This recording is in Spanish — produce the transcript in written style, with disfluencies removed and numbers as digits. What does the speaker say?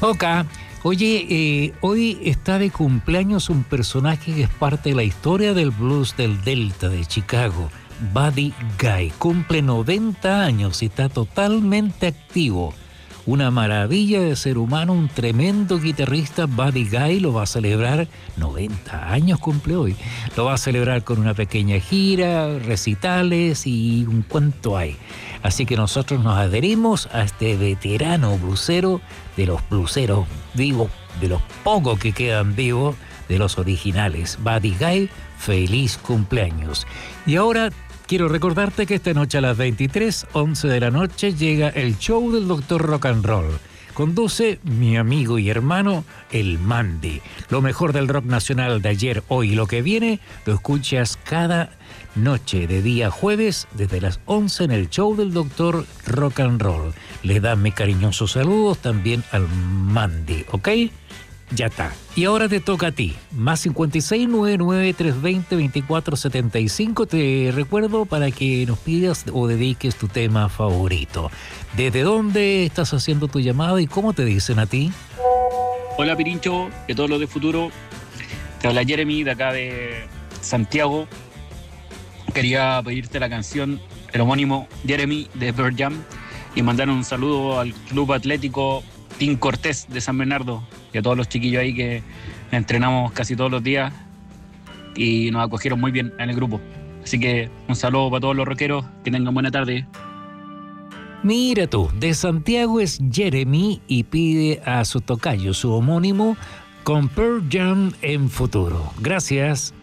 Toca. Oye, hoy está de cumpleaños un personaje que es parte de la historia del blues del Delta de Chicago, Buddy Guy. Cumple 90 años y está totalmente activo. Una maravilla de ser humano, un tremendo guitarrista. Buddy Guy lo va a celebrar, 90 años cumple hoy. Lo va a celebrar con una pequeña gira, recitales y un cuanto hay. Así que nosotros nos adherimos a este veterano blusero, de los bluseros vivos, de los pocos que quedan vivos, de los originales. Buddy Guy, feliz cumpleaños. Y ahora quiero recordarte que esta noche a las 23:11 de la noche llega el show del Dr. Rock and Roll. Conduce mi amigo y hermano, el Mandy. Lo mejor del rock nacional de ayer, hoy y lo que viene, lo escuchas cada noche de día jueves desde las 11 en el show del Dr. Rock and Roll. Le dan mis cariñosos saludos también al Mandy, ¿ok? Ya está. Y ahora te toca a ti. Más 56993202475. Te recuerdo para que nos pidas o dediques tu tema favorito. ¿Desde dónde estás haciendo tu llamada y cómo te dicen a ti? Hola Pirincho, de todos los de futuro. Te habla Jeremy de acá de Santiago. Quería pedirte la canción, el homónimo Jeremy de Pearl Jam, y mandar un saludo al Club Atlético Team Cortés de San Bernardo y a todos los chiquillos ahí que entrenamos casi todos los días y nos acogieron muy bien en el grupo. Así que un saludo para todos los rockeros, que tengan buena tarde. Mira tú, de Santiago es Jeremy y pide a su tocayo, su homónimo, con Pearl Jam en futuro. Gracias.